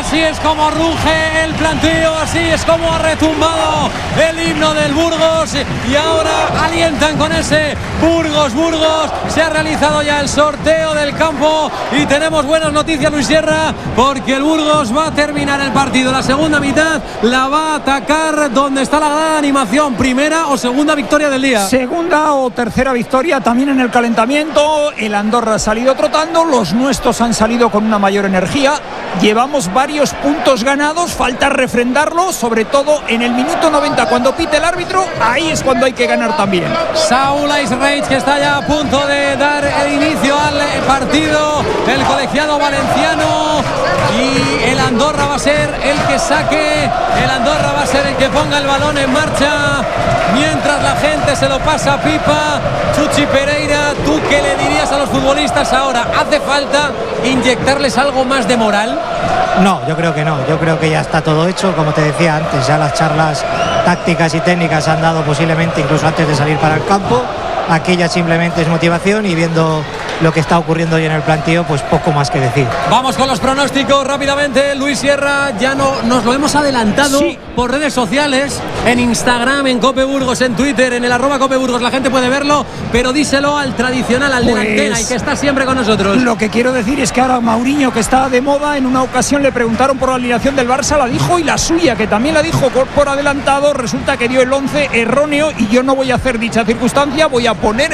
Así es como ruge el planteo, así es como ha retumbado el himno del Burgos y ahora alientan con ese Burgos. Se ha realizado ya el sorteo del campo y tenemos buenas noticias, Luis Sierra, porque el Burgos va a terminar el partido. La segunda mitad la va a atacar donde está la gran animación. Primera o segunda victoria del día. Segunda o tercera victoria también en el calentamiento. El Andorra ha salido trotando, los nuestros han salido con una mayor energía. Llevamos varios puntos ganados, falta refrendarlo, sobre todo en el minuto 90 cuando pite el árbitro, ahí es cuando hay que ganar también. Saúl Aisreich, que está ya a punto de dar el inicio al partido, el colegiado valenciano, y el Andorra va a ser el que saque, el Andorra va a ser el que ponga el balón en marcha, mientras la gente se lo pasa pipa. Chuchi Pereira, ¿tú qué le dirías a los futbolistas ahora? ¿Hace falta inyectarles algo más de moral? No, yo creo que no, yo creo que ya está todo hecho, como te decía antes, ya las charlas tácticas y técnicas han dado posiblemente incluso antes de salir para el campo. Aquí ya simplemente es motivación y viendo lo que está ocurriendo hoy en el planteo, pues poco más que decir. Vamos con los pronósticos rápidamente. Luis Sierra, ya nos lo hemos adelantado por redes sociales, en Instagram, en Cope Burgos, en Twitter, en el @Cope Burgos, la gente puede verlo, pero díselo al tradicional, al de la antena y que está siempre con nosotros. Lo que quiero decir es que ahora Mauriño, que está de moda, en una ocasión le preguntaron por la alineación del Barça, la dijo, y la suya, que también la dijo por adelantado, resulta que dio el 11 erróneo, y yo no voy a hacer dicha circunstancia, voy a poner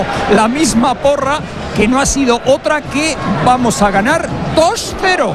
la misma porra, que no ha sido otra que vamos a ganar 2-0.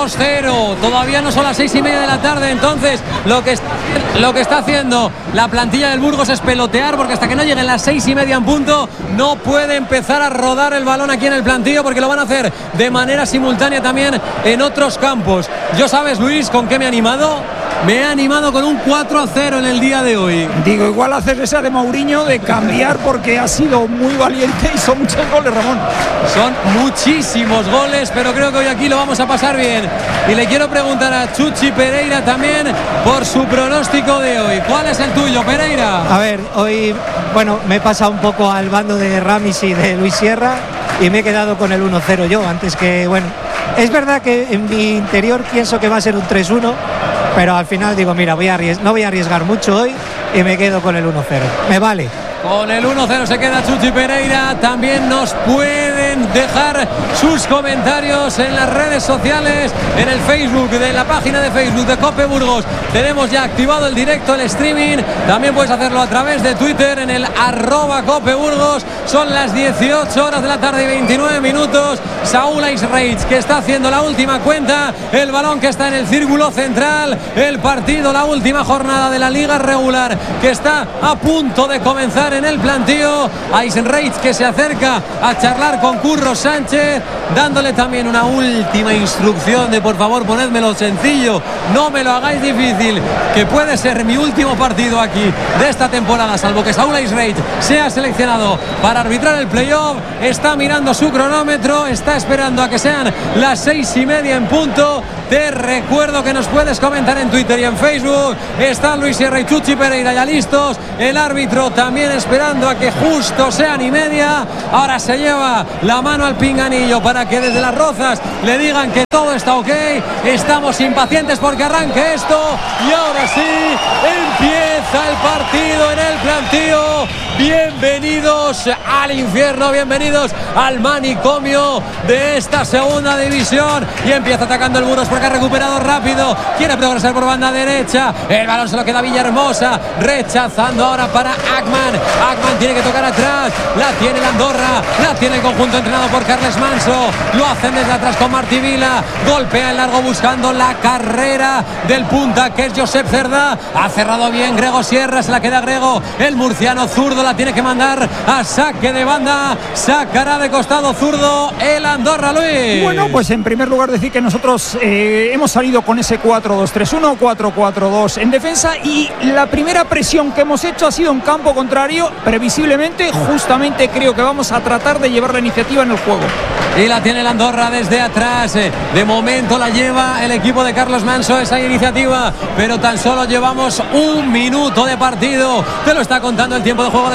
2-0, todavía no son las 6:30 de la tarde, entonces lo que está haciendo la plantilla del Burgos es pelotear, porque hasta que no lleguen las 6:30 en punto no puede empezar a rodar el balón aquí en el plantillo, porque lo van a hacer de manera simultánea también en otros campos. Yo, ¿sabes, Luis, con qué me he animado? Me he animado con un 4-0 en el día de hoy. Digo, igual haces esa de Mauriño de cambiar, porque ha sido muy valiente y son muchos goles, Ramón. Son muchísimos goles, pero creo que hoy aquí lo vamos a pasar bien. Y le quiero preguntar a Chuchi Pereira también por su pronóstico de hoy. ¿Cuál es el tuyo, Pereira? A ver, hoy, bueno, me he pasado un poco al bando de Ramis y de Luis Sierra y me he quedado con el 1-0 yo, antes que, bueno, es verdad que en mi interior pienso que va a ser un 3-1, pero al final digo, mira, no voy a arriesgar mucho hoy y me quedo con el 1-0. Me vale. Con el 1-0 se queda Chuchi Pereira. También nos pueden dejar sus comentarios en las redes sociales, en el Facebook, de la página de Facebook de Cope Burgos. Tenemos ya activado el directo, el streaming. También puedes hacerlo a través de Twitter en el @Cope Burgos. Son las 18 horas de la tarde y 29 minutos. Saúl Aisreich, que está haciendo la última cuenta. El balón que está en el círculo central. El partido, la última jornada de la liga regular, que está a punto de comenzar en el plantío. Aisreich, que se acerca a charlar con Curro Sánchez, dándole también una última instrucción de, por favor, ponedmelo sencillo, no me lo hagáis difícil, que puede ser mi último partido aquí de esta temporada, salvo que Saúl Aisreich sea seleccionado para arbitrar el playoff. Está mirando su cronómetro, está esperando a que sean las 6:30 en punto. Te recuerdo que nos puedes comentar en Twitter y en Facebook. Están Luis Sierra y Chuchi Pereira ya listos. El árbitro también esperando a que justo sean 1:30. Ahora se lleva la mano al pinganillo para que desde las Rozas le digan que todo está ok. Estamos impacientes porque arranque esto. Y ahora sí, empieza el partido en el plantío. Bienvenidos al infierno, bienvenidos al manicomio de esta segunda división. Y empieza atacando el Burgos porque ha recuperado rápido. Quiere progresar por banda derecha. El balón se lo queda Villahermosa. Rechazando ahora para Ackman. Ackman tiene que tocar atrás. La tiene el Andorra. La tiene el conjunto entrenado por Carles Manso. Lo hacen desde atrás con Martí Vila. Golpea en largo buscando la carrera del punta, que es Josep Cerdá. Ha cerrado bien Grego Sierra. Se la queda Grego. El murciano zurdo la tiene que mandar a saque de banda. Sacará de costado zurdo el Andorra, Luis. Bueno, pues en primer lugar decir que nosotros hemos salido con ese 4-2-3-1, 4-4-2 en defensa, y la primera presión que hemos hecho ha sido en campo contrario. Previsiblemente, justamente creo que vamos a tratar de llevar la iniciativa en el juego. Y la tiene el Andorra desde atrás. De momento la lleva el equipo de Carlos Manso, esa iniciativa, pero tan solo llevamos un minuto de partido. Te lo está contando el tiempo de juego de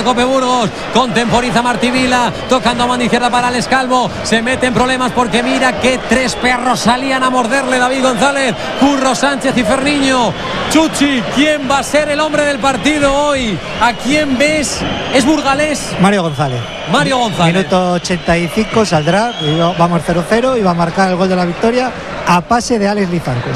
de Cope Burgos. Contemporiza Martí Vila, tocando a mano izquierda para Alex Calvo. Se mete en problemas porque mira que 3 perros salían a morderle: David González, Curro Sánchez y Ferniño. Chuchi, ¿quién va a ser el hombre del partido hoy? ¿A quién ves? ¿Es burgalés? Mario González. Mario González. Minuto 85 saldrá, vamos 0-0 y va a marcar el gol de la victoria a pase de Alex Lizancos.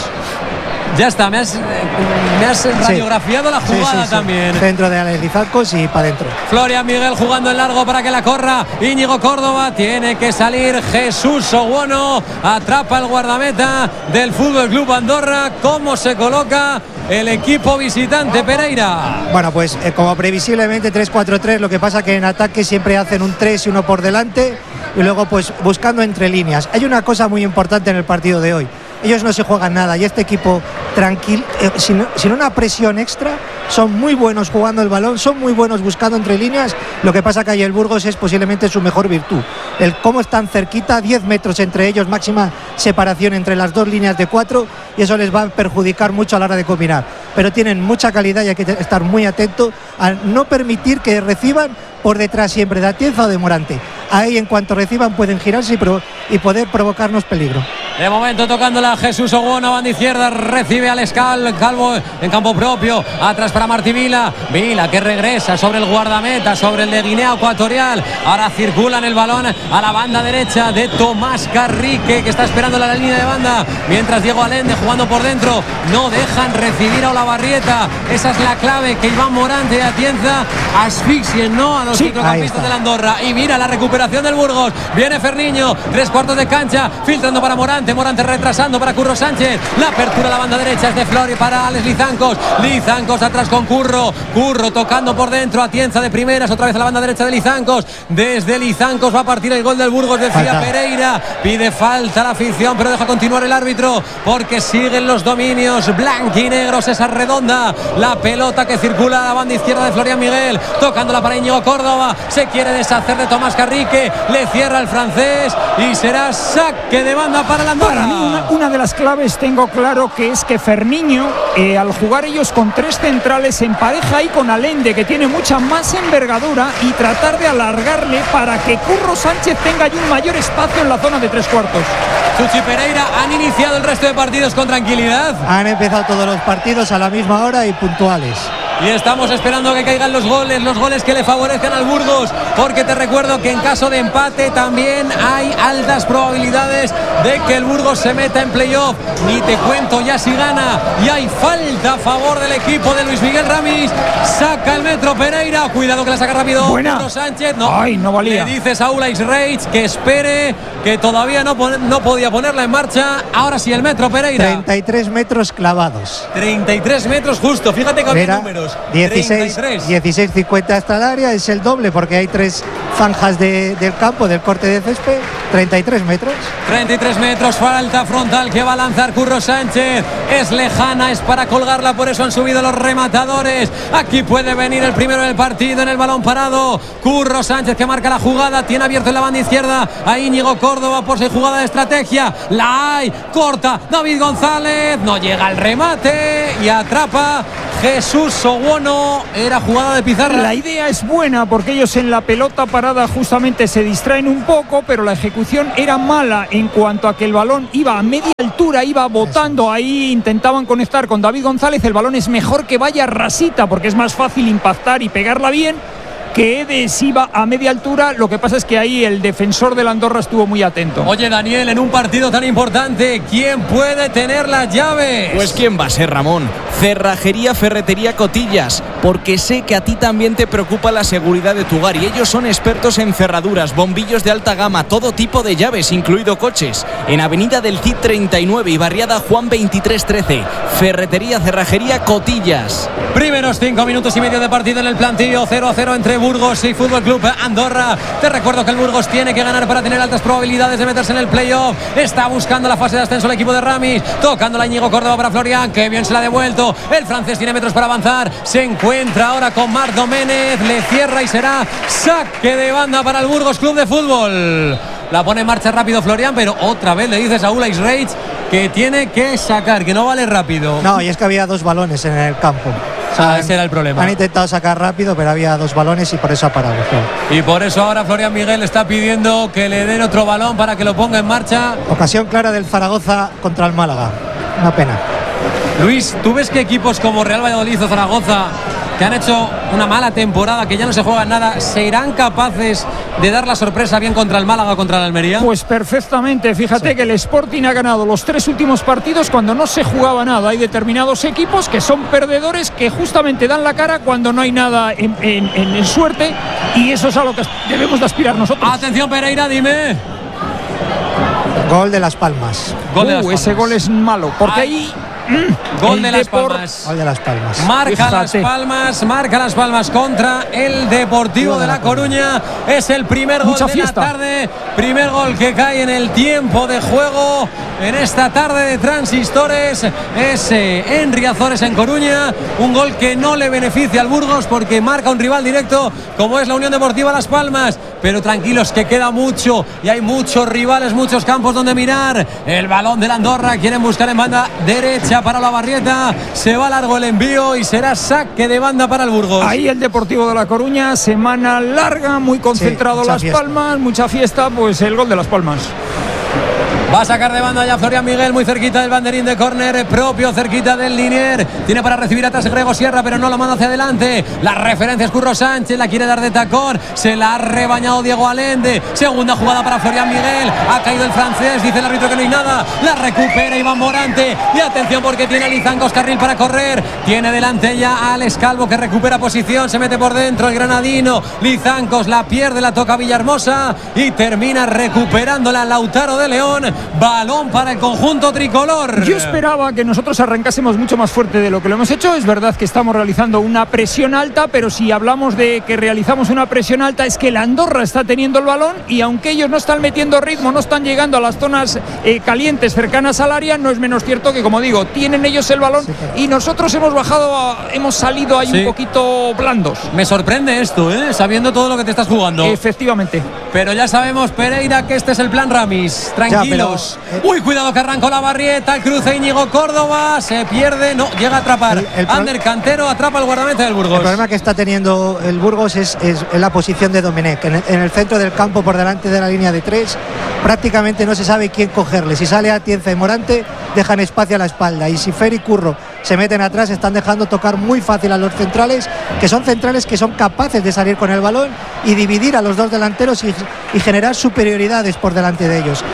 Ya está, me has radiografiado la jugada también. Centro de Alex Lizancos y para adentro. Florian Miguel jugando en largo para que la corra Íñigo Córdoba. Tiene que salir Jesús Oguono. Atrapa el guardameta del Fútbol Club Andorra. ¿Cómo se coloca el equipo visitante, Pereira? Bueno, pues como previsiblemente 3-4-3, lo que pasa que en ataque siempre hacen un 3 y uno por delante y luego pues buscando entre líneas. Hay una cosa muy importante en el partido de hoy: ellos no se juegan nada y este equipo tranquilo, sin una presión extra, son muy buenos jugando el balón, son muy buenos buscando entre líneas. Lo que pasa que ahí el Burgos es posiblemente su mejor virtud, el cómo están cerquita, 10 metros entre ellos, máxima separación entre las dos líneas de 4, y eso les va a perjudicar mucho a la hora de combinar, pero tienen mucha calidad y hay que estar muy atento a no permitir que reciban por detrás siempre de Atienza o de Morante. Ahí en cuanto reciban pueden girarse y poder provocarnos peligro. De momento tocándola Jesús Oguono, banda izquierda, recibe al Calvo en campo propio, atrás para Martí Vila. Vila que regresa sobre el guardameta, sobre el de Guinea Ecuatorial. Ahora circulan el balón a la banda derecha de Tomás Carrique, que está esperando la línea de banda, mientras Diego Allende jugando por dentro. No dejan recibir a Olavarrieta. Esa es la clave, que Iván Morante y Atienza asfixien, ¿no?, a los centrocampistas de la Andorra. Y mira la recuperación del Burgos. Viene Ferniño, 3/4 de cancha, filtrando para Morante retrasando para Curro Sánchez. La apertura a la banda derecha es de Flori para Alex Lizancos atrás con Curro tocando por dentro, Atienza de primeras, otra vez a la banda derecha de Lizancos. Desde Lizancos va a partir el gol del Burgos, decía Pereira. Pide falta la afición, pero deja continuar el árbitro porque siguen los dominios blanquinegros. Esa redonda, la pelota que circula a la banda izquierda de Florian Miguel, tocándola para Íñigo Córdoba. Se quiere deshacer de Tomás Carrique, le cierra el francés y será saque de banda para la Andorra. Para mí una de las claves tengo claro que es que Ferniño, al jugar ellos con 3 centrales, se empareja ahí con Allende, que tiene mucha más envergadura, y tratar de alargarle para que Curro Sánchez tenga allí un mayor espacio en la zona de 3/4. Chuchi Pereira, ¿han iniciado el resto de partidos con tranquilidad? Han empezado todos los partidos a la misma hora y puntuales. Y estamos esperando que caigan los goles que le favorezcan al Burgos, porque te recuerdo que en caso de empate también hay altas probabilidades de que el Burgos se meta en playoff. Ni te cuento ya si gana, y hay falta a favor del equipo de Luis Miguel Ramis. Saca el metro Pereira, cuidado que la saca rápido Curro Sánchez. No valía. Le dice Saúl Reich que espere, que todavía no podía ponerla en marcha. Ahora sí el metro Pereira. 33 metros clavados. 33 metros justo, fíjate que había números. 16-50 hasta el área, es el doble porque hay 3 zanjas del campo, del corte de césped. 33 metros. 33 metros, falta frontal que va a lanzar Curro Sánchez. Es lejana, es para colgarla, por eso han subido los rematadores. Aquí puede venir el primero del partido en el balón parado. Curro Sánchez que marca la jugada, tiene abierto en la banda izquierda a Íñigo Córdoba por su jugada de estrategia. La hay, corta David González, no llega al remate y atrapa Jesús Oguono. Era jugada de pizarra. La idea es buena porque ellos en la pelota parada justamente se distraen un poco, pero la ejecución era mala en cuanto a que el balón iba a media altura, iba botando. Ahí intentaban conectar con David González. El balón es mejor que vaya rasita porque es más fácil impactar y pegarla bien que Edes iba a media altura. Lo que pasa es que ahí el defensor del Andorra estuvo muy atento. Oye, Daniel, en un partido tan importante, ¿quién puede tener las llaves? Pues ¿quién va a ser, Ramón? Cerrajería Ferretería Cotillas, porque sé que a ti también te preocupa la seguridad de tu hogar y ellos son expertos en cerraduras, bombillos de alta gama, todo tipo de llaves, incluido coches. En Avenida del Cid 39 y Barriada Juan 2313. Ferretería Cerrajería Cotillas. Primeros 5 minutos y medio de partido en el plantillo, 0-0 entre Burgos y Fútbol Club Andorra. Te recuerdo que el Burgos tiene que ganar para tener altas probabilidades de meterse en el playoff. Está buscando la fase de ascenso el equipo de Ramis, tocando la Íñigo Córdoba para Florian, que bien se la ha devuelto. El francés tiene metros para avanzar, se encuentra ahora con Marc Doménez, le cierra y será saque de banda para el Burgos Club de Fútbol. La pone en marcha rápido Florian, pero otra vez le dice Saúl Reich que tiene que sacar, que no vale rápido. No, y es que había 2 balones en el campo. Ese era el problema. Han intentado sacar rápido, pero había 2 balones y por eso ha parado. Y por eso ahora Florian Miguel está pidiendo que le den otro balón para que lo ponga en marcha. Ocasión clara del Zaragoza contra el Málaga. Una pena. Luis, ¿tú ves que equipos como Real Valladolid o Zaragoza, que han hecho una mala temporada, que ya no se juegan nada, se irán capaces de dar la sorpresa bien contra el Málaga o contra el Almería? Pues perfectamente. Fíjate que el Sporting ha ganado los 3 últimos partidos cuando no se jugaba nada. Hay determinados equipos que son perdedores, que justamente dan la cara cuando no hay nada en suerte, y eso es a lo que debemos de aspirar nosotros. Atención, Pereira, dime. Gol de Las Palmas. Gol de Las Palmas. Ese gol es malo, porque ahí... Gol de Las Palmas. Gol de Las Palmas. Marca Las Palmas contra el Deportivo de La Coruña. Es el primer gol de la tarde. Primer gol que cae en el tiempo de juego en esta tarde de transistores. Es en Riazores, en Coruña. Un gol que no le beneficia al Burgos porque marca un rival directo como es la Unión Deportiva Las Palmas. Pero tranquilos, que queda mucho y hay muchos rivales, muchos campos donde mirar. El balón de la Andorra, quieren buscar en banda derecha para Olavarrieta. Se va largo el envío y será saque de banda para el Burgos. Ahí el Deportivo de La Coruña, semana larga, muy concentrado, sí, Las Palmas, mucha fiesta, pues el gol de Las Palmas. Va a sacar de banda ya Florian Miguel, muy cerquita del banderín de córner propio, cerquita del linier. Tiene para recibir atrás Grego Sierra, pero no lo manda hacia adelante. La referencia es Curro Sánchez, la quiere dar de tacón. Se la ha rebañado Diego Allende. Segunda jugada para Florian Miguel. Ha caído el francés, dice el árbitro que no hay nada. La recupera Iván Morante. Y atención porque tiene a Lizancos carril para correr. Tiene delante ya a Alex Calvo que recupera posición. Se mete por dentro el granadino. Lizancos la pierde, la toca Villahermosa. Y termina recuperándola Lautaro de León. Balón para el conjunto tricolor. Yo esperaba que nosotros arrancásemos mucho más fuerte de lo que lo hemos hecho. Es verdad que estamos realizando una presión alta, pero si hablamos de que realizamos una presión alta es que la Andorra está teniendo el balón y aunque ellos no están metiendo ritmo, no están llegando a las zonas calientes cercanas al área, no es menos cierto que, como digo, tienen ellos el balón, sí, y nosotros hemos salido ahí, sí, un poquito blandos. Me sorprende esto, sabiendo todo lo que te estás jugando. Efectivamente. Pero ya sabemos, Pereira, que este es el plan Ramis. Tranquilos. Uy, cuidado que arrancó Olavarrieta, el cruce Íñigo Córdoba, se pierde, no, llega a atrapar. Ander Cantero atrapa el guardameta del Burgos. El problema que está teniendo el Burgos es la posición de Domenech. En el centro del campo, por delante de la línea de 3, prácticamente no se sabe quién cogerle. Si sale Atienza y Morante, dejan espacio a la espalda. Y si Fer y Curro se meten atrás, están dejando tocar muy fácil a los centrales, que son capaces de salir con el balón y dividir a los dos delanteros y generar superioridades por delante de ellos.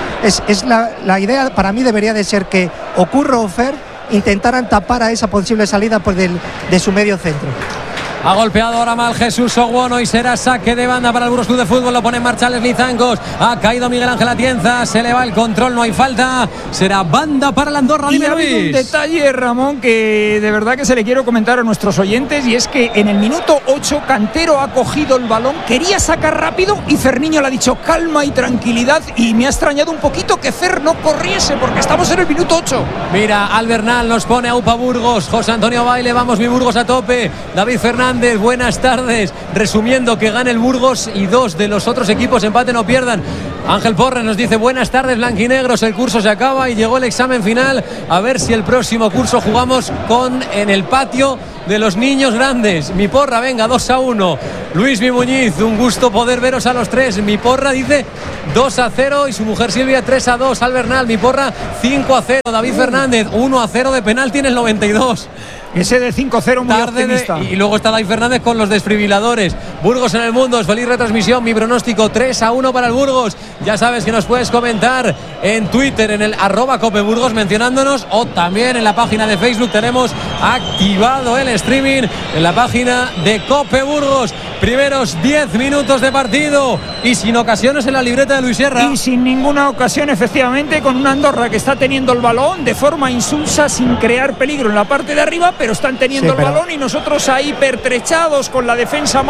La idea para mí debería de ser que o Curro o Fer intentaran tapar a esa posible salida de su medio centro. Ha golpeado ahora mal Jesús Oguono y será saque de banda para el Burgos Club de Fútbol. Lo pone en marcha Les Lizancos. Ha caído Miguel Ángel Atienza. Se le va el control, no hay falta. Será banda para la Andorra. Y hay un detalle, Ramón, que de verdad que se le quiero comentar a nuestros oyentes, y es que en el minuto 8 Cantero ha cogido el balón, quería sacar rápido y Ferniño le ha dicho calma y tranquilidad, y me ha extrañado un poquito que Fer no corriese porque estamos en el minuto 8. Mira, Albernal nos pone a UPA Burgos. José Antonio Baile, vamos mi Burgos a tope. David Fernández, buenas tardes. Resumiendo, que gane el Burgos y 2 de los otros equipos empate, no pierdan. Ángel Porres nos dice buenas tardes blanquinegros, el curso se acaba y llegó el examen final, a ver si el próximo curso jugamos en el patio de los niños grandes. Mi porra, venga, 2-1. Luis Muñiz, un gusto poder veros a los tres. Mi porra dice 2-0 y su mujer Silvia 3-2. Albernal, mi porra 5-0. David Fernández 1-0 de penalti en el 92. Ese de 5-0 muy optimista. Y luego está David Fernández con los desfibriladores. Burgos en el mundo, es feliz retransmisión. Mi pronóstico 3-1 para el Burgos. Ya sabes que nos puedes comentar en Twitter, en el @CopeBurgos, mencionándonos, o también en la página de Facebook. Tenemos activado el streaming en la página de Cope Burgos. Primeros 10 minutos de partido y sin ocasiones en la libreta de Luis Sierra. Y sin ninguna ocasión, efectivamente, con una Andorra que está teniendo el balón de forma insulsa, sin crear peligro en la parte de arriba, pero están teniendo el balón y nosotros ahí pertrechados con la defensa más o menos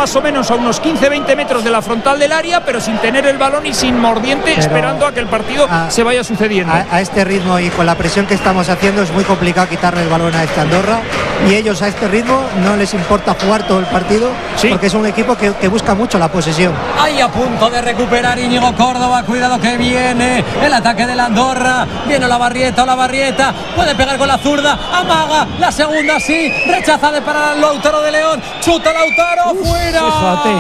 menos a unos 15-20 metros de la frontal del área, pero sin tener el balón y sin mordiente, pero esperando a que el partido se vaya sucediendo. A este ritmo y con la presión que estamos haciendo es muy complicado quitarle el balón a este Andorra, y ellos a este ritmo no les importa jugar todo el partido, porque es un equipo que busca mucho la posesión. Ahí a punto de recuperar Íñigo Córdoba, cuidado que viene el ataque de la Andorra, viene Olavarrieta, puede pegar con la zurda, amaga, la segunda sí, rechaza de parar Lautaro de León, chuta Lautaro, fuera. Fíjate.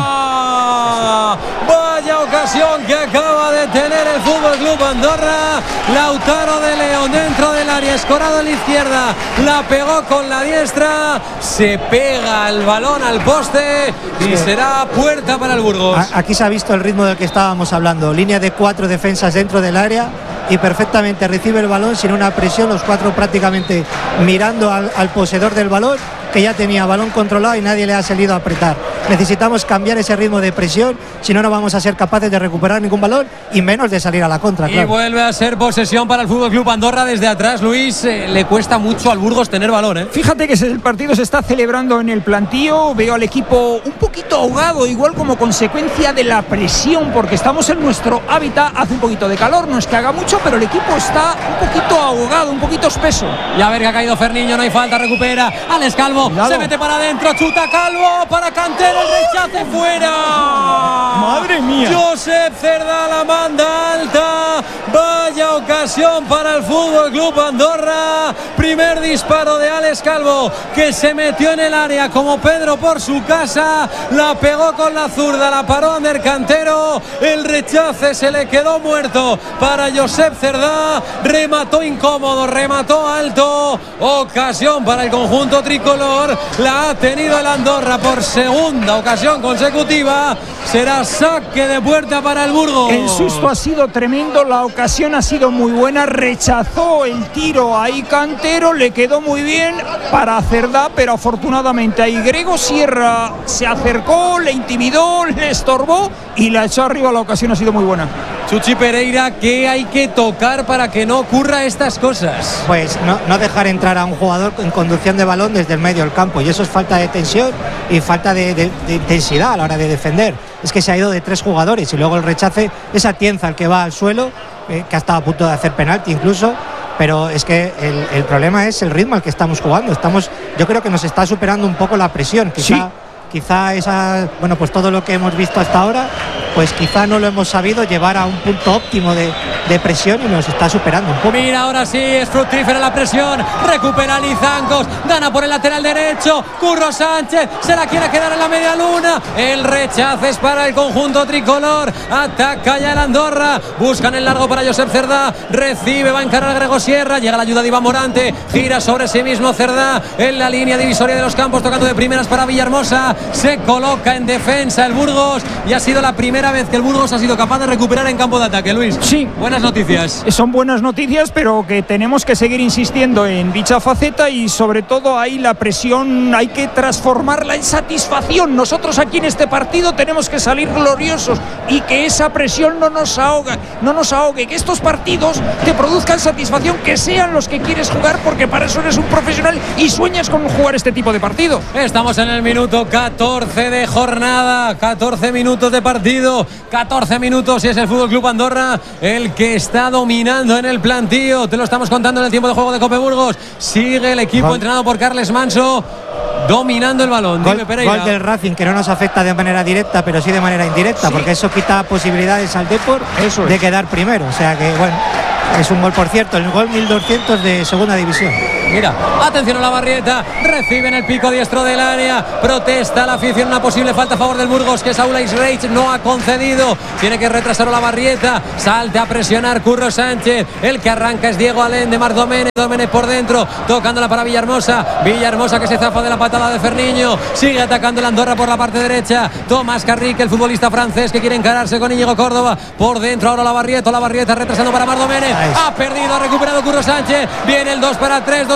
Vaya ocasión que acaba de tener el Fútbol Club Andorra. Lautaro de León dentro del área, escorado a la izquierda, la pegó con la diestra, se pega el balón al poste y será puerta para el Burgos. Aquí se ha visto el ritmo del que estábamos hablando, línea de 4 defensas dentro del área y perfectamente recibe el balón sin una presión, los 4 prácticamente mirando al poseedor del balón, que ya tenía balón controlado y nadie le ha salido a apretar. Necesitamos cambiar ese ritmo de presión, si no, no vamos a ser capaces de recuperar ningún balón y menos de salir a la contra. Y vuelve a ser posesión para el Fútbol Club Andorra desde atrás. Luis, le cuesta mucho al Burgos tener balón, ¿eh? Fíjate que el partido se está celebrando en el plantío. Veo al equipo un poquito ahogado, igual como consecuencia de la presión, porque estamos en nuestro hábitat. Hace un poquito de calor, no es que haga mucho, pero el equipo está un poquito ahogado, un poquito espeso. Y a ver que ha caído Ferniño, no hay falta, recupera Alex Calvo. Cuidado. Se mete para adentro, chuta Calvo para Cantero, el rechace fuera. Madre mía. Josep Cerdá la manda alta. Vaya ocasión para el Fútbol Club Andorra. Primer disparo de Alex Calvo, que se metió en el área como Pedro por su casa. La pegó con la zurda, la paró Ander Cantero. El rechace se le quedó muerto para Josep Cerdá. Remató incómodo, remató alto. Ocasión para el conjunto tricolor. La ha tenido el Andorra por segunda ocasión consecutiva. Será saque de puerta para el Burgos. El susto ha sido tremendo, la ocasión ha sido muy buena. Rechazó el tiro ahí Cantero, le quedó muy bien para Cerdá, pero afortunadamente ahí Grego Sierra se acercó, le intimidó, le estorbó y la echó arriba. La ocasión ha sido muy buena. Chuchi Pereira, ¿qué hay que tocar para que no ocurra estas cosas? Pues no dejar entrar a un jugador en conducción de balón desde el medio del campo, y eso es falta de tensión y falta de intensidad a la hora de defender. Es que se ha ido de 3 jugadores y luego el rechace es Atienza el que va al suelo, que ha estado a punto de hacer penalti incluso. Pero es que el problema es el ritmo al que estamos jugando. Yo creo que nos está superando un poco la presión. Quizá esa, bueno, pues todo lo que hemos visto hasta ahora, pues quizá no lo hemos sabido llevar a un punto óptimo de presión y nos está superando un poco. Mira, ahora sí es fructífera la presión, recupera Lizancos, gana por el lateral derecho, Curro Sánchez se la quiere quedar en la media luna, el rechace es para el conjunto tricolor, ataca ya el Andorra, buscan el largo para Josep Cerdá, recibe, va a encarar a Grego Sierra, llega la ayuda de Iván Morante, gira sobre sí mismo Cerdá en la línea divisoria de los campos, tocando de primeras para Villahermosa, se coloca en defensa el Burgos y ha sido la primera vez que el Burgos ha sido capaz de recuperar en campo de ataque. Luis, sí, buenas noticias. Son buenas noticias, pero que tenemos que seguir insistiendo en dicha faceta y sobre todo ahí la presión hay que transformarla en satisfacción. Nosotros aquí en este partido tenemos que salir gloriosos y que esa presión no nos ahogue, que estos partidos te produzcan satisfacción, que sean los que quieres jugar, porque para eso eres un profesional y sueñas con jugar este tipo de partido. Estamos en el minuto 14 de jornada, 14 minutos de partido, 14 minutos y es el Fútbol Club Andorra el que está dominando en el plantío. Te lo estamos contando en el tiempo de juego de Cope Burgos. Sigue el equipo entrenado por Carles Manso dominando el balón. Dime, Pereira. Gol del Racing que no nos afecta de manera directa, pero sí de manera indirecta, porque eso quita posibilidades al Depor de quedar primero. O sea que, bueno, es un gol, por cierto, el gol 1200 de segunda división. Mira, atención a Olavarrieta, recibe en el pico diestro del área, protesta la afición, una posible falta a favor del Burgos que Saúl Reich no ha concedido, tiene que retrasar Olavarrieta, salta a presionar Curro Sánchez, el que arranca es Diego Alén de Marc Doménez por dentro, tocándola para Villahermosa que se zafa de la patada de Ferniño, sigue atacando el Andorra por la parte derecha, Tomás Carrique, el futbolista francés que quiere encararse con Íñigo Córdoba, por dentro ahora Olavarrieta retrasando para Marc Doménez, ha perdido, ha recuperado Curro Sánchez, viene el 2 para 3, 2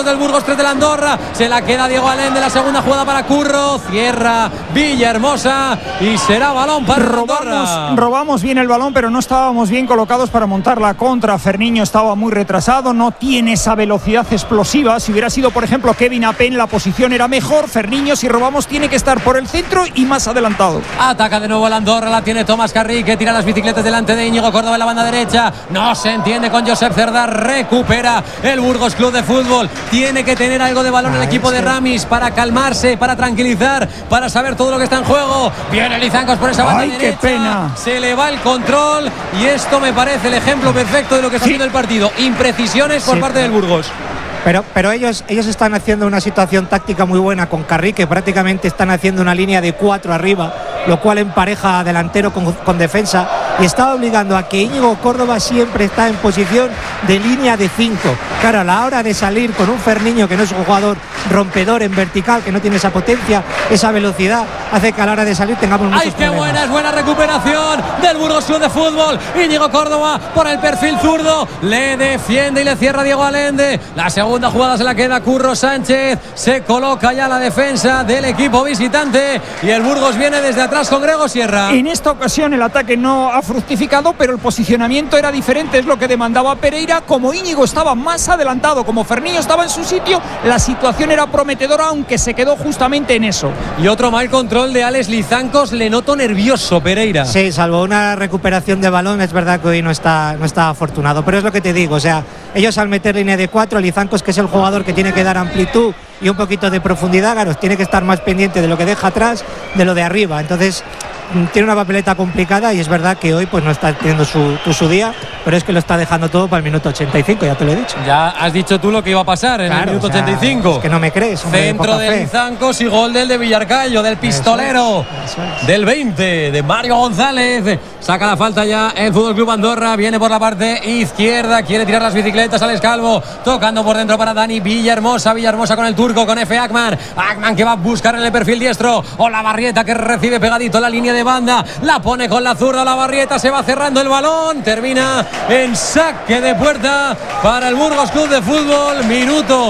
del Burgos, 3 del Andorra. Se la queda Diego Allende, la segunda jugada para Curro. Cierra Villahermosa y será balón para Andorra. Robamos bien el balón, pero no estábamos bien colocados para montar la contra. Ferniño estaba muy retrasado, no tiene esa velocidad explosiva. Si hubiera sido, por ejemplo, Kevin Apen, la posición era mejor. Ferniño, si robamos, tiene que estar por el centro y más adelantado. Ataca de nuevo el Andorra, la tiene Tomás Carri, que tira las bicicletas delante de Íñigo Córdoba en la banda derecha. No se entiende con Josep Cerdá. Recupera el Burgos Club de Fútbol. Tiene que tener algo de balón el equipo de Ramis para calmarse, para tranquilizar, para saber todo lo que está en juego. Viene Lizancos por esa banda derecha. ¡Qué pena! Se le va el control y esto me parece el ejemplo perfecto de lo que está haciendo el partido. Imprecisiones por parte del Burgos. Pero ellos están haciendo una situación táctica muy buena con Carri, que prácticamente están haciendo una línea de 4 arriba, lo cual empareja delantero con defensa, y está obligando a que Íñigo Córdoba siempre está en posición de línea de 5. Claro, a la hora de salir con un Ferniño, que no es un jugador rompedor en vertical, que no tiene esa potencia, esa velocidad, hace que a la hora de salir tengamos muchos problemas. ¡Ay, qué buena recuperación del Burgos Club de Fútbol! Íñigo Córdoba por el perfil zurdo, le defiende y le cierra Diego Allende. La segunda jugada se la queda Curro Sánchez, se coloca ya la defensa del equipo visitante y el Burgos viene desde atrás con Grego Sierra. En esta ocasión el ataque no ha fructificado, pero el posicionamiento era diferente, es lo que demandaba Pereira. Como Íñigo estaba más adelantado, como Ferniño estaba en su sitio, la situación era prometedora, aunque se quedó justamente en eso. Y otro mal control de Alex Lizancos, le noto nervioso Pereira. Sí, salvo una recuperación de balón, es verdad que hoy no está afortunado, pero es lo que te digo, o sea, ellos al meter línea de 4, Lizancos, que es el jugador que tiene que dar amplitud y un poquito de profundidad, Garos tiene que estar más pendiente de lo que deja atrás, de lo de arriba. Entonces tiene una papeleta complicada y es verdad que hoy pues no está teniendo su día, pero es que lo está dejando todo para el minuto 85, ya te lo he dicho. Ya has dicho tú lo que iba a pasar en el minuto 85. Es que no me crees. Centro de Lizancos y gol del de Villarcayo, del pistolero, eso es. Del 20, de Mario González. Saca la falta ya el Fútbol Club Andorra, viene por la parte izquierda, quiere tirar las bicicletas, Alex Calvo, tocando por dentro para Dani Villahermosa con el turco, con F. Akman que va a buscar en el perfil diestro, Olavarrieta, que recibe pegadito la línea de banda, la pone con la zurda, Olavarrieta, se va cerrando el balón, termina en saque de puerta para el Burgos Club de Fútbol. Minuto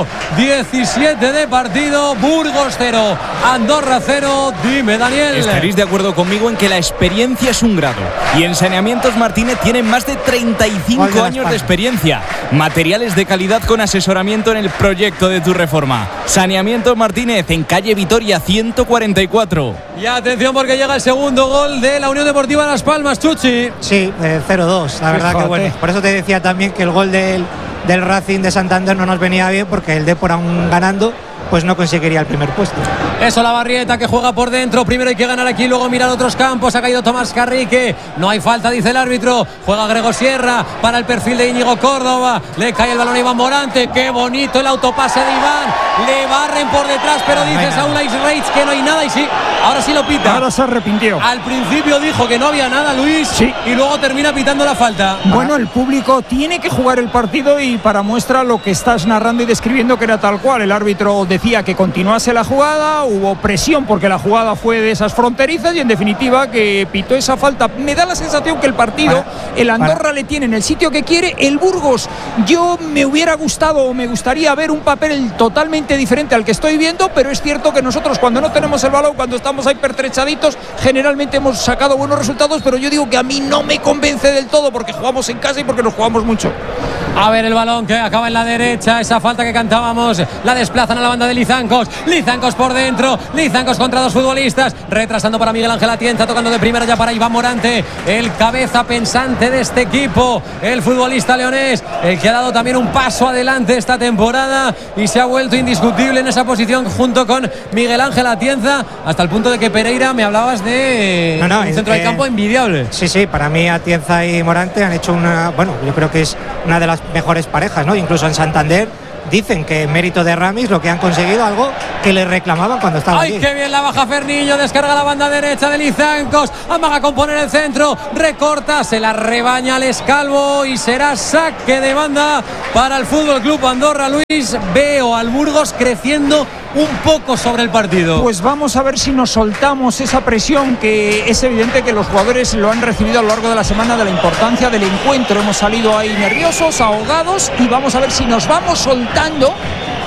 17 de partido, Burgos 0, Andorra 0. Dime, Daniel. Estaréis de acuerdo conmigo en que la experiencia es un grado, y en Saneamientos Martínez tienen más de 35 años de experiencia. Materiales de calidad con asesoramiento en el proyecto de tu reforma. Saneamientos Martínez, en calle Vitoria 144. Y atención, porque llega el segundo gol de la Unión Deportiva Las Palmas, Chuchi. Sí, 0-2, la verdad. Fíjate. Que bueno. Por eso te decía también que el gol del Racing de Santander no nos venía bien, porque el Depor, aún ganando, pues no conseguiría el primer puesto. Eso, Olavarrieta, que juega por dentro. Primero hay que ganar aquí, luego mirar otros campos. Ha caído Tomás Carrique, no hay falta, dice el árbitro. Juega Grego Sierra para el perfil de Íñigo Córdoba. Le cae el balón a Iván Morante. Qué bonito el autopase de Iván. Le barren por detrás, pero dice Saúl Reitz que no hay nada, y sí, ahora sí lo pita. Ahora se arrepintió. Al principio dijo que no había nada, Luis, sí, y luego termina pitando la falta. Bueno, el público tiene que jugar el partido, y para muestra lo que estás narrando y describiendo, que era tal cual. El árbitro decía que continuase la jugada, hubo presión porque la jugada fue de esas fronterizas, y en definitiva que pitó esa falta. Me da la sensación que el partido, el Andorra le tiene en el sitio que quiere. El Burgos, yo me hubiera gustado, o me gustaría ver un papel totalmente diferente al que estoy viendo, pero es cierto que nosotros, cuando no tenemos el balón, cuando estamos ahí pertrechaditos, generalmente hemos sacado buenos resultados, pero yo digo que a mí no me convence del todo, porque jugamos en casa y porque nos jugamos mucho. A ver el balón que acaba en la derecha, esa falta que cantábamos, la desplazan a la banda de Lizancos por dentro, Lizancos contra dos futbolistas, retrasando para Miguel Ángel Atienza, tocando de primera ya para Iván Morante, el cabeza pensante de este equipo, el futbolista leonés, el que ha dado también un paso adelante esta temporada y se ha vuelto indiscutible en esa posición junto con Miguel Ángel Atienza, hasta el punto de que Pereira, me hablabas de un centro del campo envidiable. Sí, para mí Atienza y Morante han hecho yo creo que es una de las mejores parejas, ¿no? Incluso en Santander dicen que en mérito de Ramis lo que han conseguido, algo que le reclamaban cuando estaban aquí. ¡Ay, qué bien la baja Ferniño! Descarga la banda derecha de Lizancos, amaga a componer el centro, recorta, se la rebaña Alex Calvo y será saque de banda para el Fútbol Club Andorra. Luis, veo al Burgos creciendo un poco sobre el partido. Pues vamos a ver si nos soltamos esa presión, que es evidente que los jugadores lo han recibido a lo largo de la semana, de la importancia del encuentro. Hemos salido ahí nerviosos, ahogados, y vamos a ver si nos vamos soltando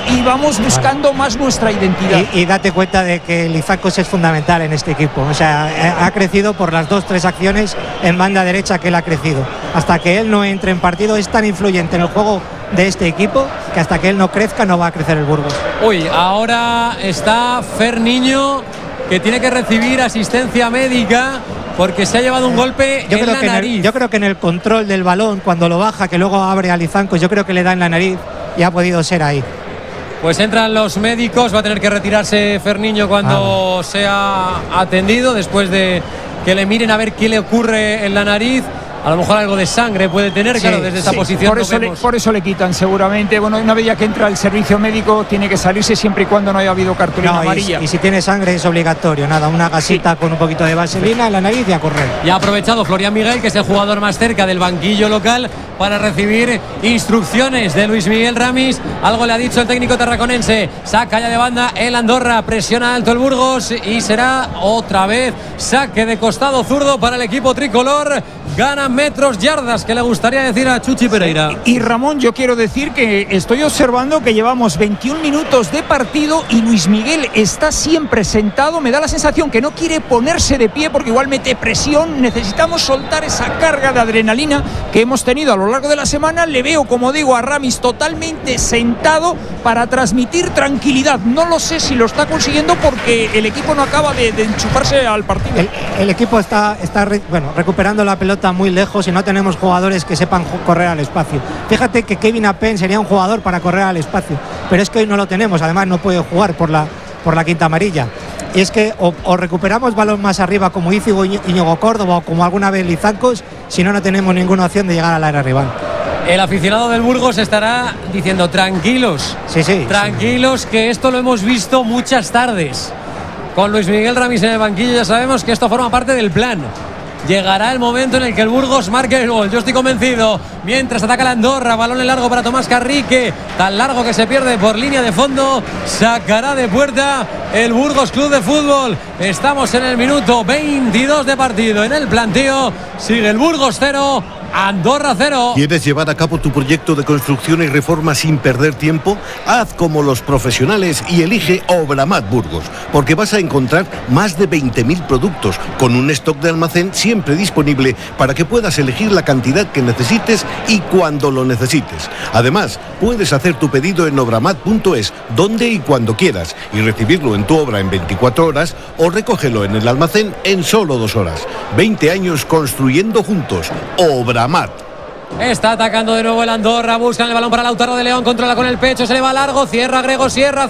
y vamos buscando más nuestra identidad. Y date cuenta de que Lizancos es fundamental en este equipo. O sea, ha crecido por las 2-3 acciones en banda derecha que él ha crecido. Hasta que él no entre en partido es tan influyente en el juego de este equipo que hasta que él no crezca no va a crecer el Burgos. Uy, ahora está Ferniño, que tiene que recibir asistencia médica porque se ha llevado un golpe en la nariz. Yo creo que en el control del balón, cuando lo baja, que luego abre a Lizancos, yo creo que le da en la nariz y ha podido ser ahí. Pues entran los médicos, va a tener que retirarse Ferniño cuando sea atendido, después de que le miren a ver qué le ocurre en la nariz. A lo mejor algo de sangre puede tener, sí, claro, desde esta posición. Por eso le quitan seguramente. Bueno, una vez ya que entra el servicio médico tiene que salirse siempre y cuando no haya habido cartulina amarilla. Y si tiene sangre es obligatorio, nada, una gasita con un poquito de vaselina en la nariz y a correr. Y ha aprovechado Florian Miguel, que es el jugador más cerca del banquillo local, para recibir instrucciones de Luis Miguel Ramis. Algo le ha dicho el técnico tarraconense. Saca ya de banda el Andorra, presiona alto el Burgos y será otra vez saque de costado zurdo para el equipo tricolor. Gana metros, yardas, que le gustaría decir a Chuchi Pereira. Y Ramón, yo quiero decir que estoy observando que llevamos 21 minutos de partido y Luis Miguel está siempre sentado. Me da la sensación que no quiere ponerse de pie porque igual mete presión. Necesitamos soltar esa carga de adrenalina que hemos tenido a lo largo de la semana. Le veo, como digo, a Ramis totalmente sentado para transmitir tranquilidad. No lo sé si lo está consiguiendo porque el equipo no acaba de enchufarse al partido. El equipo está recuperando la pelota muy lejos y no tenemos jugadores que sepan correr al espacio. Fíjate que Kevin Apen sería un jugador para correr al espacio, pero es que hoy no lo tenemos. Además no puede jugar por la quinta amarilla. Y es que o recuperamos balón más arriba como hizo Íñigo Córdoba o como alguna vez Lizancos, si no tenemos ninguna opción de llegar al área rival. El aficionado del Burgos estará diciendo tranquilos, tranquilos, que esto lo hemos visto muchas tardes. Con Luis Miguel Ramis en el banquillo ya sabemos que esto forma parte del plan. Llegará el momento en el que el Burgos marque el gol. Yo estoy convencido. Mientras ataca la Andorra, balón en largo para Tomás Carrique, tan largo que se pierde por línea de fondo. Sacará de puerta el Burgos Club de Fútbol. Estamos en el minuto 22 de partido. En el planteo sigue el Burgos 0, Andorra 0. ¿Quieres llevar a cabo tu proyecto de construcción y reforma sin perder tiempo? Haz como los profesionales y elige Obramat Burgos, porque vas a encontrar más de 20.000 productos con un stock de almacén siempre disponible para que puedas elegir la cantidad que necesites y cuando lo necesites. Además, puedes hacer tu pedido en obramat.es donde y cuando quieras y recibirlo en tu obra en 24 horas o recógelo en el almacén en solo 2 horas. 20 años construyendo juntos. Obramat. Está atacando de nuevo el Andorra, buscan el balón para Lautaro de León, controla con el pecho, se le va largo, cierra Grego, cierra.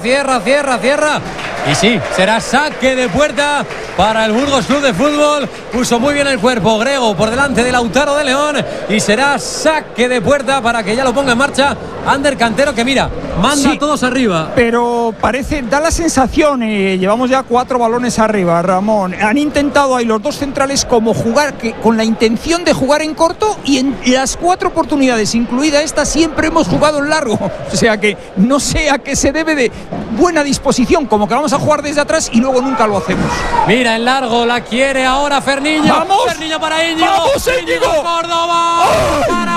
Y sí, será saque de puerta para el Burgos Club de Fútbol. Puso muy bien el cuerpo Grego por delante de Lautaro de León y será saque de puerta para que ya lo ponga en marcha Ander Cantero, que mira, manda a todos arriba. Pero da la sensación, llevamos ya 4 balones arriba, Ramón. Han intentado ahí los dos centrales como jugar, con la intención de jugar en corto, y en las 4 oportunidades, incluida esta, siempre hemos jugado en largo. O sea que no sé a qué se debe de buena disposición, como que vamos a jugar desde atrás y luego nunca lo hacemos. Mira, en largo la quiere ahora Ferniño. ¡Vamos! Ferniño para Íñigo. ¡Vamos, Íñigo! Córdoba. Para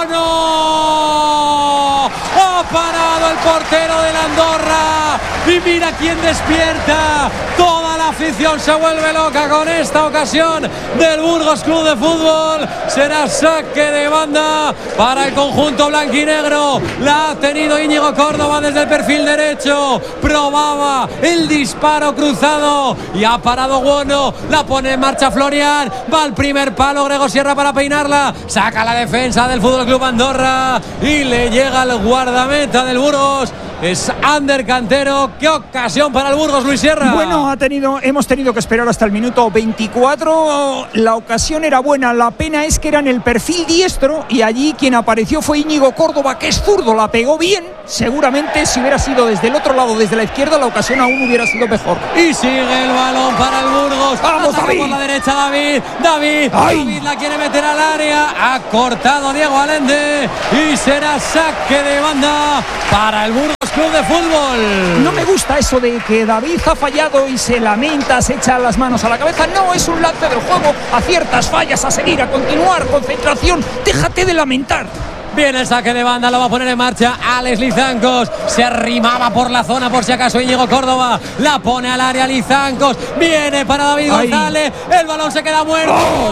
Buono. Ha parado el portero del Andorra. Y mira quién despierta. Toda la afición se vuelve loca con esta ocasión del Burgos Club de Fútbol. Será saque de banda para el conjunto blanquinegro. La ha tenido Íñigo Córdoba desde el perfil derecho. Probaba el disparo cruzado y ha parado Buono. La pone en marcha Florian. Va al primer palo Grego Sierra para peinarla. Saca la defensa del Fútbol Club Andorra y le llega al guardameta del Burgos. Es Ander Cantero. Qué ocasión para el Burgos, Luis Sierra. Bueno, hemos tenido que esperar hasta el minuto 24. La ocasión era buena, la pena es que era en el perfil diestro y allí quien apareció fue Íñigo Córdoba, que es zurdo, la pegó bien. Seguramente si hubiera sido desde el otro lado, desde la izquierda, la ocasión aún hubiera sido mejor. Y sigue el balón para el Burgos. ¡Vamos, David! Por la derecha David la quiere meter al área. Ha cortado Diego Allende y será saque de banda para el Burgos Club de Fútbol. No me gusta eso de que David ha fallado y se lamenta, se echa las manos a la cabeza. No, es un lance del juego. Aciertas, fallas, a seguir, a continuar. Concentración, déjate de lamentar. Viene el saque de banda, lo va a poner en marcha Alex Lizancos. Se arrimaba por la zona por si acaso Íñigo Córdoba. La pone al área Lizancos. Viene para David González. El balón se queda muerto.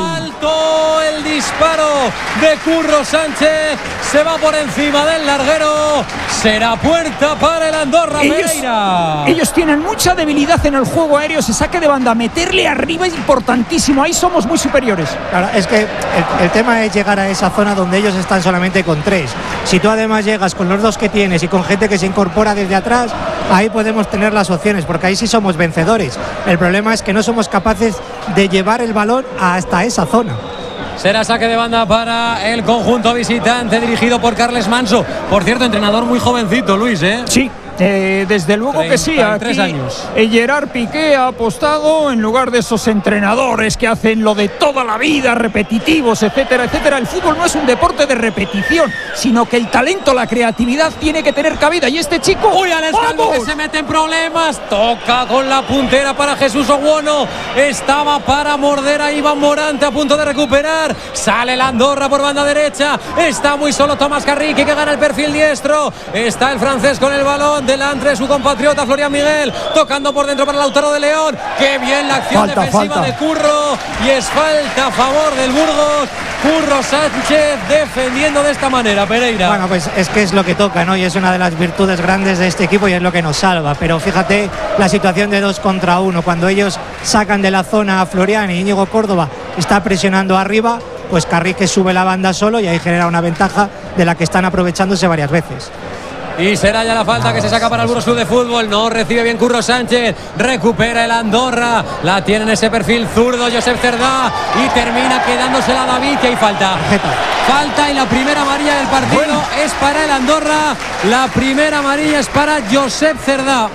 Alto el disparo de Curro Sánchez. Se va por encima del larguero. Será puerta para el Andorra Pereira. Ellos tienen mucha debilidad en el juego aéreo. Ese saque de banda, meterle arriba es importantísimo. Ahí somos muy superiores. Claro, es que el tema es llegar a esa zona donde ellos están solamente con 3. Si tú además llegas con los 2 que tienes y con gente que se incorpora desde atrás, ahí podemos tener las opciones, porque ahí sí somos vencedores. El problema es que no somos capaces de llevar el balón hasta esa zona. Será saque de banda para el conjunto visitante dirigido por Carles Manso. Por cierto, entrenador muy jovencito, Luis, ¿eh? Sí. Desde luego que sí. 33 años. Gerard Piqué ha apostado, en lugar de esos entrenadores que hacen lo de toda la vida, repetitivos, etcétera, etcétera. El fútbol no es un deporte de repetición, sino que el talento, la creatividad tiene que tener cabida. Y este chico, uy, Alex Calvo, que se mete en problemas. Toca con la puntera para Jesús Oguono. Estaba para morder a Iván Morante, a punto de recuperar. Sale la Andorra por banda derecha. Está muy solo Tomás Carriqui, que gana el perfil diestro. Está el francés con el balón delante de su compatriota Florian Miguel, tocando por dentro para Lautaro de León. Qué bien la acción defensiva de Curro, y es falta a favor del Burgos. Curro Sánchez defendiendo de esta manera, Pereira. Bueno, pues es que es lo que toca, ¿no? Y es una de las virtudes grandes de este equipo y es lo que nos salva. Pero fíjate la situación de 2 contra 1, cuando ellos sacan de la zona a Florian y Íñigo Córdoba está presionando arriba, pues Carrique sube la banda solo y ahí genera una ventaja de la que están aprovechándose varias veces. Y será ya la falta que se saca para el Burgos Club de Fútbol. No recibe bien Curro Sánchez. Recupera el Andorra. La tiene en ese perfil zurdo Josep Cerdá. Y termina quedándosela David. Y hay falta. Falta, y la primera amarilla del partido es para el Andorra. La primera amarilla es para Josep Cerdá.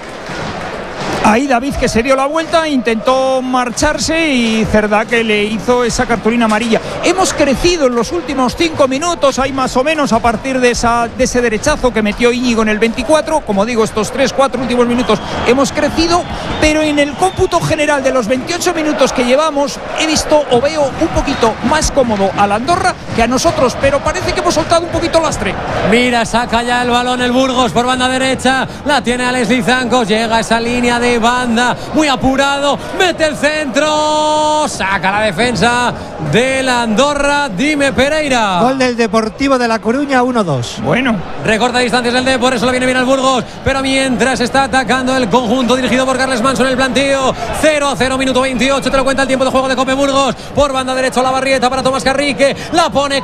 Ahí David, que se dio la vuelta, intentó marcharse, y Cerdá, que le hizo esa cartulina amarilla. Hemos crecido en los últimos 5 minutos, hay más o menos, a partir de ese derechazo que metió Íñigo en el 24. Como digo, estos 3-4 últimos minutos hemos crecido, pero en el cómputo general de los 28 minutos que llevamos, he visto o veo un poquito más cómodo a la Andorra que a nosotros, pero parece que hemos soltado un poquito lastre. Mira, saca ya el balón el Burgos por banda derecha, la tiene Alex Lizancos, llega a esa línea de banda, muy apurado, mete el centro, saca la defensa de la Andorra. Dime, Pereira. Gol del Deportivo de La Coruña, 1-2. Bueno, recorta distancias el Depor, eso le viene bien al Burgos, pero mientras está atacando el conjunto dirigido por Carles Manso en el planteo. 0-0, minuto 28, te lo cuenta el tiempo de juego de Cope Burgos. Por banda derecha la barrieta para Tomás Carrique, la pone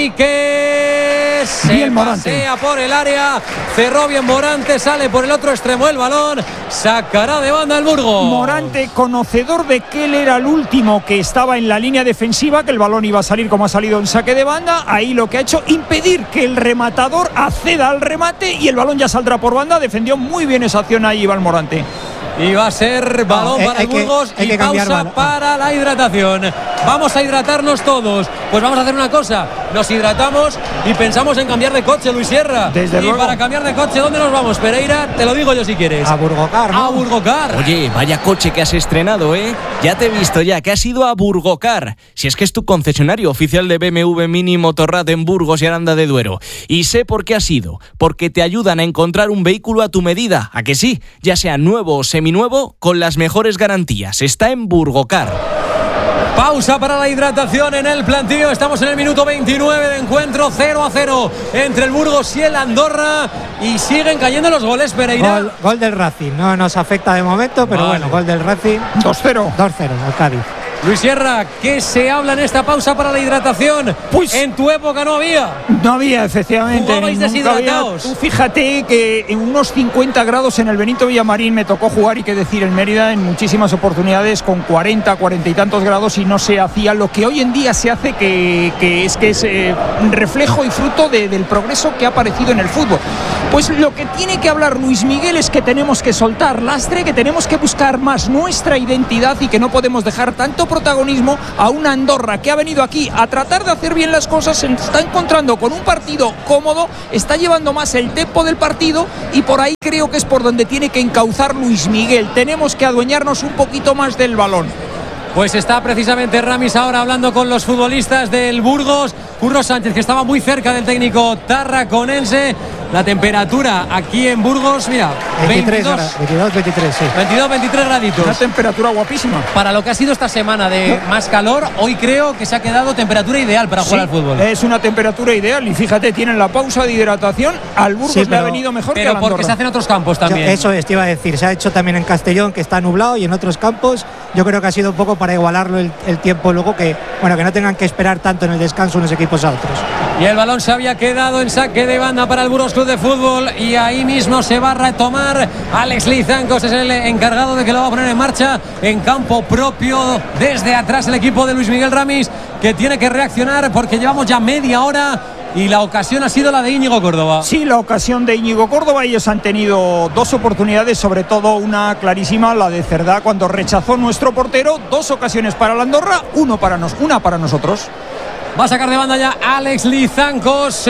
Carrique, se pasea por el área, cerró bien Morante, sale por el otro extremo el balón, sacará de banda el Burgos. Morante, conocedor de que él era el último que estaba en la línea defensiva, que el balón iba a salir como ha salido en saque de banda, ahí lo que ha hecho, impedir que el rematador acceda al remate, y el balón ya saldrá por banda. Defendió muy bien esa acción ahí Iván Morante. Y va a ser balón para el Burgos y pausa para la hidratación. Vamos a hidratarnos todos. Pues vamos a hacer una cosa, nos hidratamos y pensamos en cambiar de coche, Luis Sierra. Desde luego. Para cambiar de coche, ¿dónde nos vamos, Pereira? Te lo digo yo si quieres. A Burgocar, ¿no? A Burgocar. Oye, vaya coche que has estrenado, ¿eh? Ya te he visto ya, que has ido a Burgocar. Si es que es tu concesionario oficial de BMW Mini Motorrad en Burgos y Aranda de Duero. Y sé por qué has ido. Porque te ayudan a encontrar un vehículo a tu medida. ¿A que sí? Ya sea nuevo o seminuevo, con las mejores garantías. Está en Burgocar. Pausa para la hidratación en el plantío. Estamos en el minuto 29 de encuentro. 0-0 entre el Burgos y el Andorra. Y siguen cayendo los goles, Pereira. Gol del Racing. No nos afecta de momento, pero bueno, gol del Racing. 2-0 al Cádiz. Luis Sierra, ¿qué se habla en esta pausa para la hidratación? Pues en tu época no había. No había, efectivamente. Jugabais deshidratados. Tú fíjate que en unos 50 grados en el Benito Villamarín me tocó jugar, y qué decir, en Mérida en muchísimas oportunidades con 40 y tantos grados, y no se hacía lo que hoy en día se hace, que es reflejo y fruto del progreso que ha aparecido en el fútbol. Pues lo que tiene que hablar Luis Miguel es que tenemos que soltar lastre, que tenemos que buscar más nuestra identidad, y que no podemos dejar tanto protagonismo a una Andorra que ha venido aquí a tratar de hacer bien las cosas, se está encontrando con un partido cómodo, está llevando más el tempo del partido, y por ahí creo que es por donde tiene que encauzar Luis Miguel. Tenemos que adueñarnos un poquito más del balón. Pues está precisamente Ramis ahora hablando con los futbolistas del Burgos. Curro Sánchez, que estaba muy cerca del técnico tarraconense. La temperatura aquí en Burgos, mira, 22, 23, sí. 22-23 graditos. Una temperatura guapísima. Para lo que ha sido esta semana de más calor, hoy creo que se ha quedado temperatura ideal para jugar al fútbol. Es una temperatura ideal y fíjate, tienen la pausa de hidratación. Al Burgos le ha venido mejor que a la Andorra. Pero porque se hace en otros campos también. Eso es, te iba a decir. Se ha hecho también en Castellón, que está nublado, y en otros campos. Yo creo que ha sido un poco para igualarlo el tiempo luego, que no tengan que esperar tanto en el descanso unos equipos a otros. Y el balón se había quedado en saque de banda para el Burgos Club de Fútbol, y ahí mismo se va a retomar. Alex Lizancos es el encargado de que lo va a poner en marcha en campo propio. Desde atrás el equipo de Luis Miguel Ramis, que tiene que reaccionar porque llevamos ya media hora y la ocasión ha sido la de Íñigo Córdoba. Sí, la ocasión de Íñigo Córdoba. Ellos han tenido dos oportunidades, sobre todo una clarísima, la de Cerdá, cuando rechazó nuestro portero. Dos ocasiones para la Andorra, una para nosotros. Va a sacar de banda ya Alex Lizancos,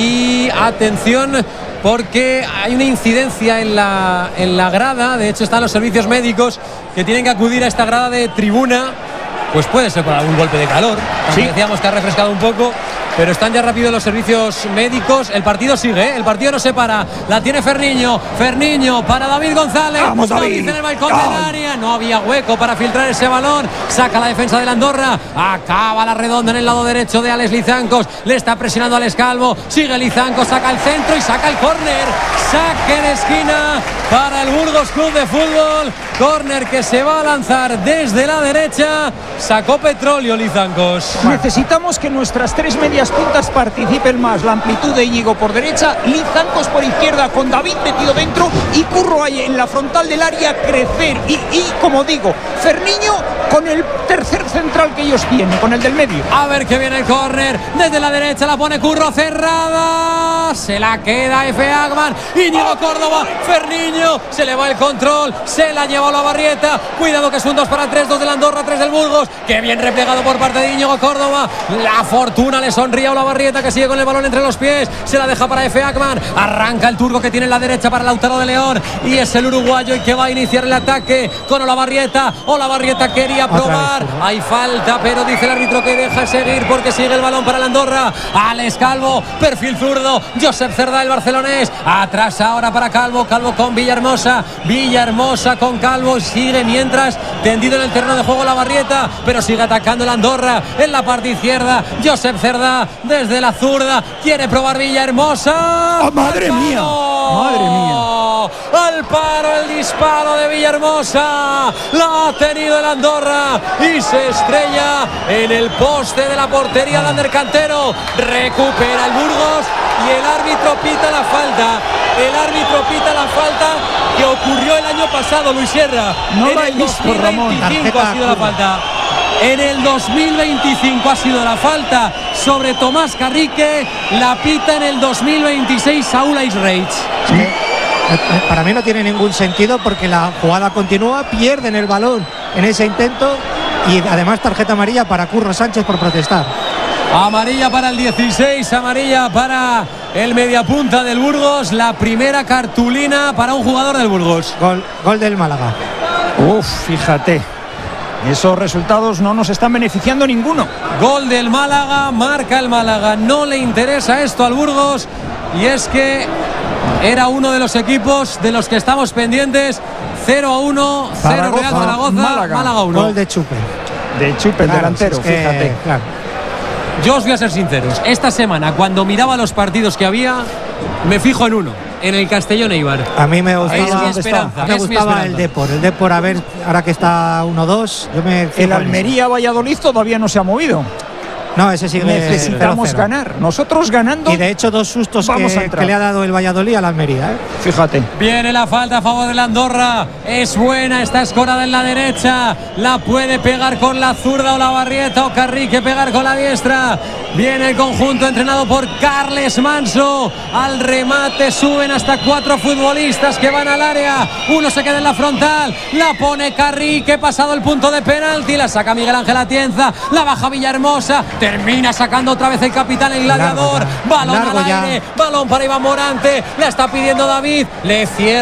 y atención, porque hay una incidencia en la grada. De hecho, están los servicios médicos que tienen que acudir a esta grada de tribuna. Pues puede ser por algún golpe de calor. Sí. Decíamos que ha refrescado un poco, pero están ya rápido los servicios médicos. El partido sigue, ¿eh? El partido no se para. La tiene Ferniño para David González. Vamos, David. En el balcón del área. No había hueco para filtrar ese balón. Saca la defensa de la Andorra. Acaba la redonda en el lado derecho de Alex Lizancos. Le está presionando a Alex Calvo. Sigue Lizancos, saca el centro y saca el córner. Saque de esquina para el Burgos Club de Fútbol. Córner que se va a lanzar desde la derecha. Sacó petróleo Lizancos. Necesitamos que nuestras tres medias puntas participen más. La amplitud de Íñigo por derecha, Lizancos por izquierda, con David metido dentro, y Curro ahí en la frontal del área crecer. Y como digo, Ferniño con el tercer central que ellos tienen, con el del medio. A ver que viene el córner. Desde la derecha la pone Curro, cerrada. Se la queda Efe Agman. Íñigo Córdoba, Ferniño. Se le va el control. Se la lleva Olavarrieta. Cuidado que es un 2-3, 2 de la Andorra, 3 del Burgos. Qué bien replegado por parte de Íñigo Córdoba. La fortuna le sonríe a Olavarrieta, que sigue con el balón entre los pies. Se la deja para Efe Agman. Arranca el turco que tiene en la derecha para Lautaro de León. Y es el uruguayo el que va a iniciar el ataque con Olavarrieta. Olavarrieta quería probar. Hay falta, pero dice el árbitro que deja seguir porque sigue el balón para la Andorra. Alex Calvo, perfil zurdo. Josep Cerdá, el barcelonés. Atrás ahora para Calvo. Calvo con Villahermosa. Villahermosa con Calvo. Sigue mientras tendido en el terreno de juego Olavarrieta, pero sigue atacando la Andorra en la parte izquierda. Josep Cerdá desde la zurda. Quiere probar Villahermosa. ¡Oh, madre mía! ¡Madre mía! Al paro el disparo de Villahermosa. La ha tenido el Andorra y se estrella en el poste de la portería de Ander Cantero. Recupera el Burgos y el árbitro pita la falta. El árbitro pita la falta que ocurrió el año pasado, Luis Sierra. No en la he el visto, 2025 ha sido la falta. En el 2025 ha sido la falta sobre Tomás Carrique. La pita en el 2026 Saúl Aisreich. Sí. Para mí no tiene ningún sentido porque la jugada continúa, pierden el balón en ese intento y además tarjeta amarilla para Curro Sánchez por protestar. Amarilla para el 16, amarilla para el mediapunta del Burgos. La primera cartulina para un jugador del Burgos. Gol del Málaga. Fíjate. Esos resultados no nos están beneficiando ninguno. Gol del Málaga, marca el Málaga. No le interesa esto al Burgos y es que era uno de los equipos de los que estamos pendientes. 0-1, 0 Real Zaragoza, Málaga 1. Gol de Chupe. De Chupe, el delantero, fíjate. Claro. Yo os voy a ser sinceros. Esta semana, cuando miraba los partidos que había, me fijo en uno, en el Castellón Eibar. A mí me gustaba, es mi esperanza. me gustaba el Depor, a ver, ahora que está 1-2, yo me fijo. El Almería Valladolid todavía no se ha movido. No, ese sí necesitamos ganar. Nosotros ganando. Y de hecho, dos sustos que le ha dado el Valladolid al Almería, ¿eh? Fíjate. Viene la falta a favor de la Andorra. Es buena, está escorada en la derecha. La puede pegar con la zurda Olavarrieta o Carrique pegar con la diestra. Viene el conjunto entrenado por Carles Manso. Al remate suben hasta 4 futbolistas que van al área. Uno se queda en la frontal. La pone Carrique, pasado el punto de penalti. La saca Miguel Ángel Atienza. La baja Villahermosa. Termina sacando otra vez el capitán, el gladiador. Balón al aire. Balón para Iván Morante. La está pidiendo David. Le cierra.